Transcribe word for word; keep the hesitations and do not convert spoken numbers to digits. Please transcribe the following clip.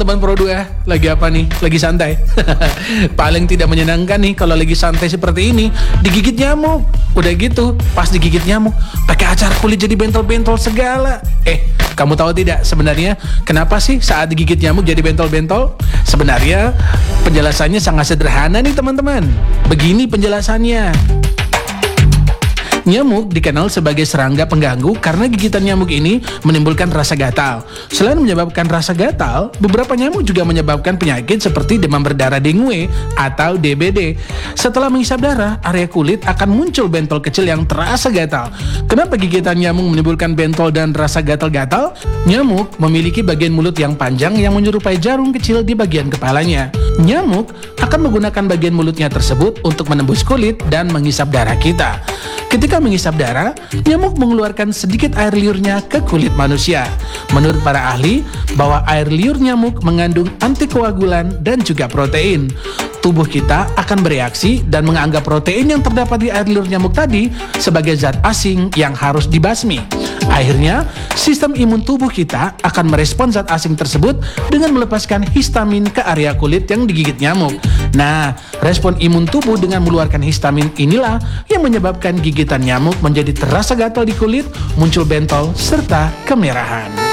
Teman Pro dua, lagi apa nih? Lagi santai. Paling tidak menyenangkan nih kalau lagi santai seperti ini, digigit nyamuk. Udah gitu, pas digigit nyamuk, pakai acar kulit jadi bentol-bentol segala. Eh, kamu tahu tidak sebenarnya kenapa sih saat digigit nyamuk jadi bentol-bentol? Sebenarnya penjelasannya sangat sederhana nih teman-teman. Begini penjelasannya. Nyamuk dikenal sebagai serangga pengganggu karena gigitan nyamuk ini menimbulkan rasa gatal. Selain menyebabkan rasa gatal, beberapa nyamuk juga menyebabkan penyakit seperti demam berdarah dengue atau D B D. Setelah menghisap darah, area kulit akan muncul bentol kecil yang terasa gatal. Kenapa gigitan nyamuk menimbulkan bentol dan rasa gatal-gatal? Nyamuk memiliki bagian mulut yang panjang yang menyerupai jarum kecil di bagian kepalanya. Nyamuk akan menggunakan bagian mulutnya tersebut untuk menembus kulit dan menghisap darah kita. Ketika menghisap darah, nyamuk mengeluarkan sedikit air liurnya ke kulit manusia. Menurut para ahli, bahwa air liur nyamuk mengandung antikoagulan dan juga protein. Tubuh kita akan bereaksi dan menganggap protein yang terdapat di air liur nyamuk tadi sebagai zat asing yang harus dibasmi. Akhirnya, sistem imun tubuh kita akan merespon zat asing tersebut dengan melepaskan histamin ke area kulit yang digigit nyamuk. Nah, respon imun tubuh dengan mengeluarkan histamin inilah yang menyebabkan gigitan nyamuk menjadi terasa gatal di kulit, muncul bentol, serta kemerahan.